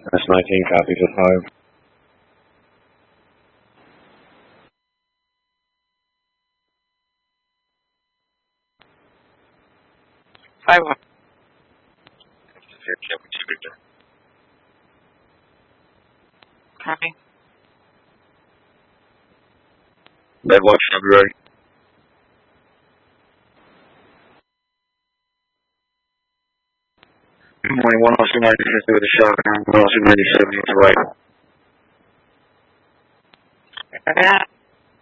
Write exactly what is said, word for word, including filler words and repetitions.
That's nineteen copies of five. Five one. Copy. Red Watch, I'll be ready. Good morning, one officer ninety-six with a shotgun, one officer ninety-seven with a rifle. Yeah.